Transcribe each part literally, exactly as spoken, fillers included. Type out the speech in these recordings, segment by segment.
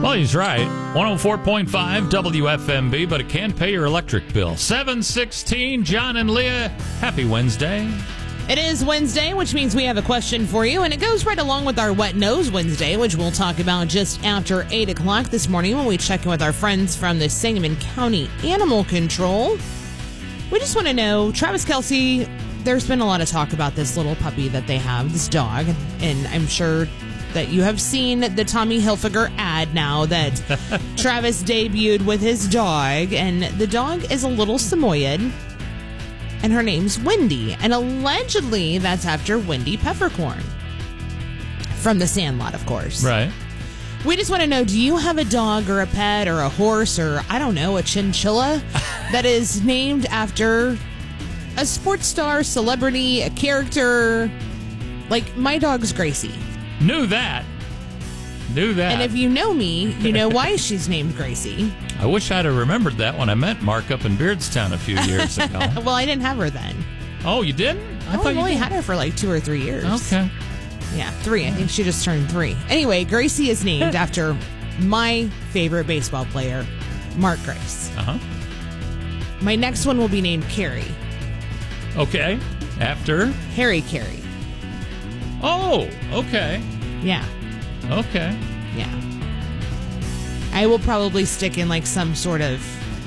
Well, he's right. one oh four point five W F M B, but it can pay your electric bill. seven sixteen, John and Leah, happy Wednesday. It is Wednesday, which means we have a question for you, and it goes right along with our Wet Nose Wednesday, which we'll talk about just after eight o'clock this morning when we check in with our friends from the Sangamon County Animal Control. We just want to know, Travis Kelce, there's been a lot of talk about this little puppy that they have, this dog, and I'm sure that you have seen the Tommy Hilfiger ad now that Travis debuted with his dog, and the dog is a little Samoyed, and her name's Wendy, and allegedly that's after Wendy Peppercorn from The Sandlot, of course. Right. We just want to know, do you have a dog or a pet or a horse or, I don't know, a chinchilla that is named after a sports star, celebrity, a character? Like, my dog's Gracie. Knew that. Knew that. And if you know me, you know why she's named Gracie. I wish I'd have remembered that when I met Mark up in Beardstown a few years ago. Well, I didn't have her then. Oh, you didn't? I oh, thought I you only did. had her for like two or three years. Okay. Yeah, three. I think she just turned three. Anyway, Gracie is named after my favorite baseball player, Mark Grace. Uh-huh. My next one will be named Carrie. Okay. After? Harry Carey. Oh, okay. Yeah. Okay. Yeah. I will probably stick in like some sort of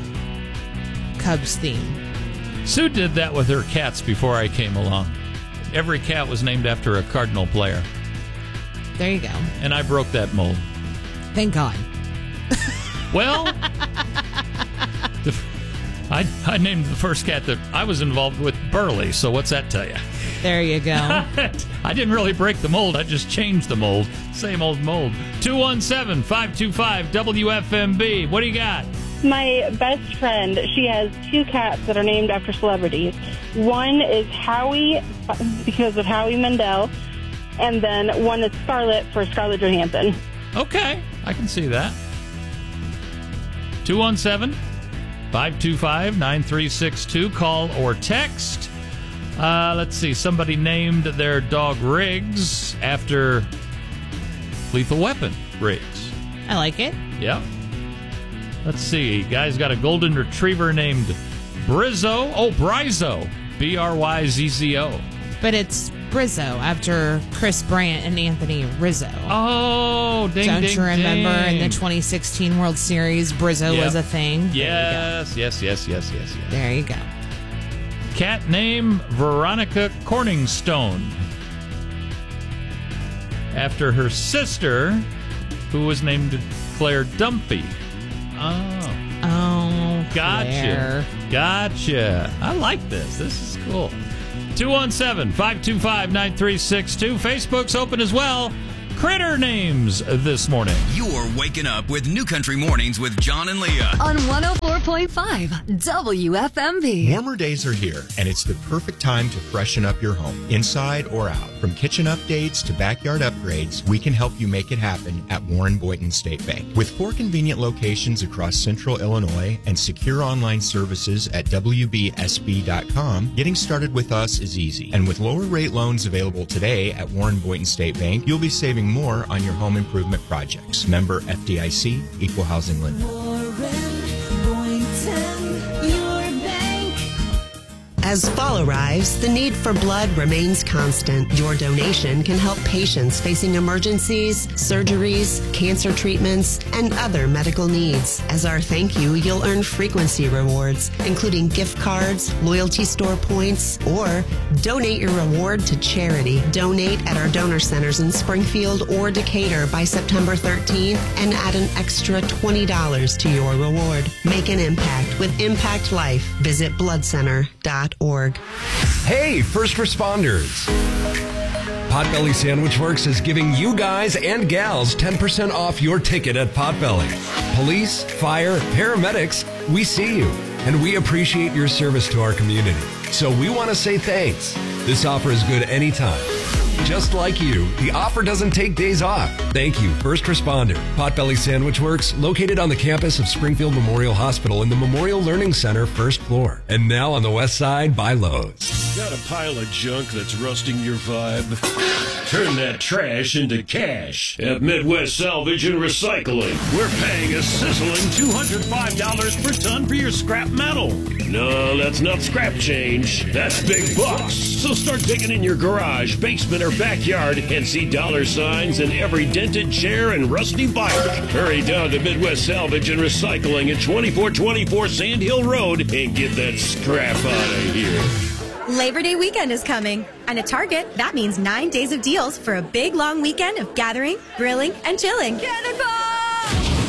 Cubs theme. Sue did that with her cats before I came along. Every cat was named after a Cardinal player. There you go. And I broke that mold. Thank God. Well, the, I, I named the first cat that I was involved with Burley, so what's that tell you? There you go. I didn't really break the mold. I just changed the mold. Same old mold. two one seven, five two five, W F M B. What do you got? My best friend, she has two cats that are named after celebrities. One is Howie, because of Howie Mandel, and then one is Scarlett for Scarlett Johansson. Okay, I can see that. two one seven, five two five, nine three six two. Call or text. Uh, let's see. Somebody named their dog Riggs after Lethal Weapon Riggs. I like it. Yep. Let's see. Guy's got a golden retriever named Brizzo. Oh, Bryzo. B R Y Z Z O. But it's Brizzo after Chris Bryant and Anthony Rizzo. Oh, ding, Don't ding, you remember ding. in the twenty sixteen World Series, Brizzo Yep. was a thing? Yes, yes, yes, yes, yes, yes. There you go. Cat name Veronica Corningstone. After her sister, who was named Claire Dumpy. Oh. Oh, Gotcha. Claire. Gotcha. I like this. This is cool. two one seven, five two five, nine three six two. Facebook's open as well. Critter names this morning. You're waking up with New Country Mornings with John and Leah. On one oh four point five W F M B. Warmer days are here, and it's the perfect time to freshen up your home, inside or out. From kitchen updates to backyard upgrades, we can help you make it happen at Warren Boynton State Bank. With four convenient locations across central Illinois and secure online services at W B S B dot com, getting started with us is easy. And with lower rate loans available today at Warren Boynton State Bank, you'll be saving more on your home improvement projects. Member F D I C, Equal Housing Lender. As fall arrives, the need for blood remains constant. Your donation can help patients facing emergencies, surgeries, cancer treatments, and other medical needs. As our thank you, you'll earn frequency rewards, including gift cards, loyalty store points, or donate your reward to charity. Donate at our donor centers in Springfield or Decatur by September thirteenth and add an extra twenty dollars to your reward. Make an impact with Impact Life. Visit blood center dot org. Hey, first responders. Potbelly Sandwich Works is giving you guys and gals ten percent off your ticket at Potbelly. Police, fire, paramedics, we see you, and we appreciate your service to our community. So we want to say thanks. This offer is good anytime. Just like you, the offer doesn't take days off. Thank you, First Responder. Potbelly Sandwich Works, located on the campus of Springfield Memorial Hospital in the Memorial Learning Center, first floor. And now on the west side by Lowe's. Got a pile of junk that's rusting your vibe? Turn that trash into cash at Midwest Salvage and Recycling. We're paying a sizzling two hundred five dollars per ton for your scrap metal. No, that's not scrap change. That's big bucks. So start digging in your garage, basement, or backyard and see dollar signs in every dented chair and rusty bike. Hurry down to Midwest Salvage and Recycling at twenty-four twenty-four Sand Hill Road and get that scrap out of here. Labor Day weekend is coming, and at Target, that means nine days of deals for a big, long weekend of gathering, grilling, and chilling. Cannonball!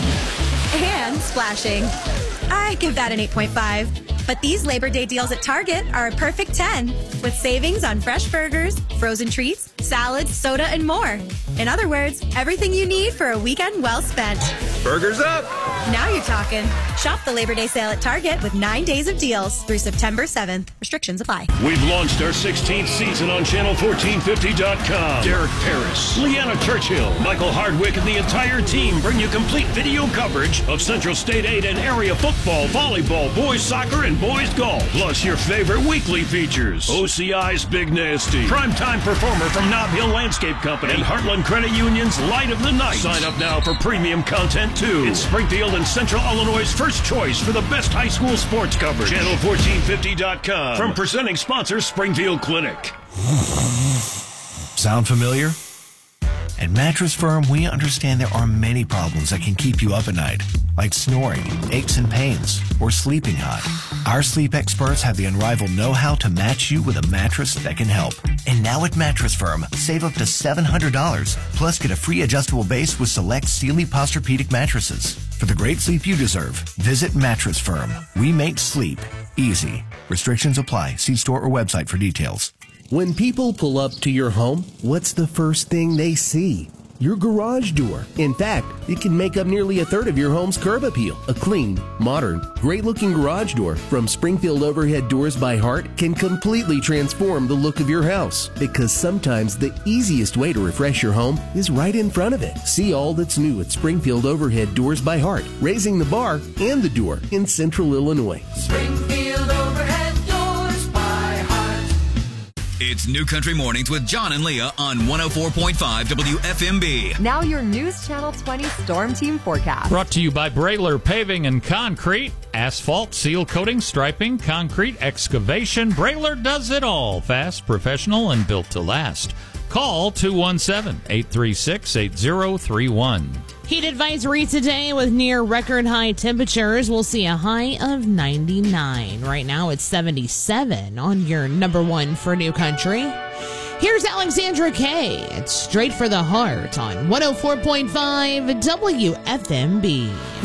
And splashing. I give that an eight point five. But these Labor Day deals at Target are a perfect ten, with savings on fresh burgers, frozen treats, salads, soda, and more. In other words, everything you need for a weekend well spent. Burgers up! Now you're talking. Shop the Labor Day sale at Target with nine days of deals through September seventh. Restrictions apply. We've launched our sixteenth season on channel fourteen fifty dot com. Derek Paris, Leanna Churchill, Michael Hardwick, and the entire team bring you complete video coverage of Central State eight and area football, volleyball, boys soccer, and boys golf. Plus your favorite weekly features. O C I's Big Nasty, primetime performer from Nob Hill Landscape Company, and Heartland Credit Union's Light of the Night. Sign up now for premium content too. It's Springfield and Central Illinois' first choice for the best high school sports coverage. channel fourteen fifty dot com. From presenting sponsor Springfield Clinic. Sound familiar? At Mattress Firm, we understand there are many problems that can keep you up at night, like snoring, aches and pains, or sleeping hot. Our sleep experts have the unrivaled know-how to match you with a mattress that can help. And now at Mattress Firm, save up to seven hundred dollars, plus get a free adjustable base with select Sealy Posturepedic mattresses. For the great sleep you deserve, visit Mattress Firm. We make sleep easy. Restrictions apply. See store or website for details. When people pull up to your home, what's the first thing they see? Your garage door. In fact, it can make up nearly a third of your home's curb appeal. A clean, modern, great-looking garage door from Springfield Overhead Doors by Heart can completely transform the look of your house. Because sometimes the easiest way to refresh your home is right in front of it. See all that's new at Springfield Overhead Doors by Heart, raising the bar and the door in Central Illinois. Springfield Overhead Doors by Heart. It's New Country Mornings with John and Leah on one oh four point five W F M B. Now your News Channel twenty Storm Team forecast. Brought to you by Brayler Paving and Concrete. Asphalt, seal coating, striping, concrete, excavation. Brayler does it all. Fast, professional, and built to last. Call two one seven, eight three six, eight zero three one. Heat advisory today with near record high temperatures. We'll see a high of ninety-nine. Right now it's seventy-seven on your number one for New Country. Here's Alexandra Kay. It's Straight for the Heart on one oh four point five W F M B.